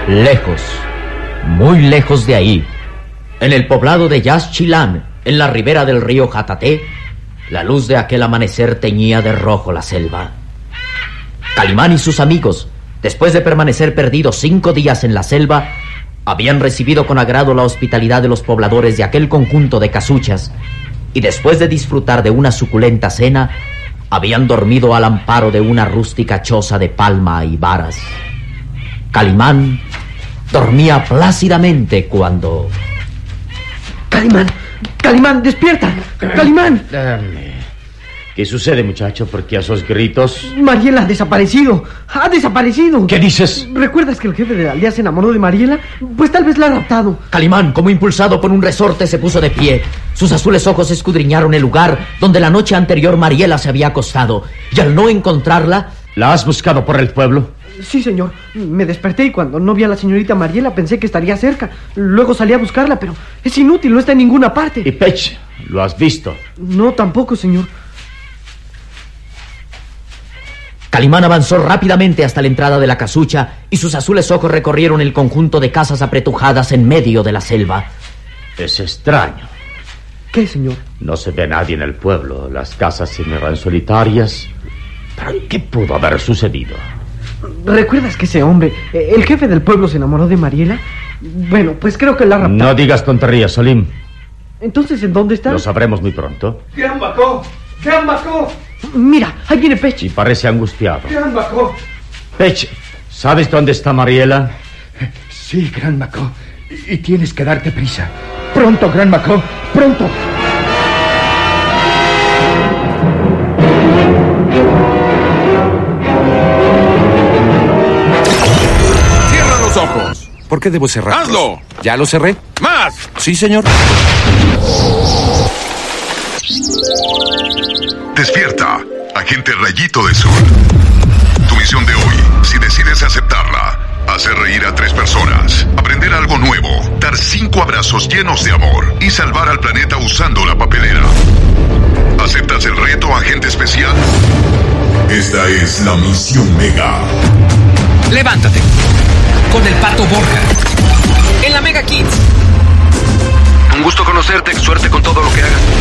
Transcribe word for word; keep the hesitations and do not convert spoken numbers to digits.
Lejos, muy lejos de ahí, en el poblado de Yaxchilán, en la ribera del río Jataté, la luz de aquel amanecer teñía de rojo la selva. Calimán y sus amigos, después de permanecer perdidos cinco días en la selva, habían recibido con agrado la hospitalidad de los pobladores de aquel conjunto de casuchas, y después de disfrutar de una suculenta cena, habían dormido al amparo de una rústica choza de palma y varas. Calimán dormía plácidamente cuando... ¡Calimán! ¡Calimán, despierta! ¡Calimán! ¿Qué sucede, muchacho? ¿Por qué esos gritos? Mariela ha desaparecido. ¡Ha desaparecido! ¿Qué dices? ¿Recuerdas que el jefe de la aldea se enamoró de Mariela? Pues tal vez la ha raptado. Calimán, como impulsado por un resorte, se puso de pie. Sus azules ojos escudriñaron el lugar donde la noche anterior Mariela se había acostado. Y al no encontrarla... ¿La has buscado por el pueblo? Sí, señor. Me desperté y cuando no vi a la señorita Mariela pensé que estaría cerca. Luego salí a buscarla, pero es inútil, no está en ninguna parte. ¿Y Pech? ¿Lo has visto? No, tampoco, señor. Calimán avanzó rápidamente hasta la entrada de la casucha y sus azules ojos recorrieron el conjunto de casas apretujadas en medio de la selva. Es extraño. ¿Qué, señor? No se ve nadie en el pueblo. Las casas se miran solitarias. ¿Pero qué pudo haber sucedido? ¿Recuerdas que ese hombre, el jefe del pueblo, se enamoró de Mariela? Bueno, pues creo que la raptó. No digas tonterías, Solim. Entonces, ¿en dónde está? Lo sabremos muy pronto. ¡Gran Bacó! ¡Gran Bacó! Mira, ahí viene Pech. Y parece angustiado. ¡Gran Bacó! Pech, ¿sabes dónde está Mariela? Sí, Gran Bacó. Y tienes que darte prisa. Pronto, Gran Bacó. Pronto. Cierra los ojos. ¿Por qué debo cerrar? ¡Hazlo! ¿Ya lo cerré? ¡Más! Sí, señor. Despierta, agente Rayito del Sur. Tu misión de hoy, si decides aceptarla, hacer reír a tres personas, aprender algo nuevo, dar cinco abrazos llenos de amor y salvar al planeta usando la papelera. ¿Aceptas el reto, agente especial? Esta es la misión Mega. Levántate. Con el Pato Borja. En la Mega Kids. Un gusto conocerte. Suerte con todo lo que hagas.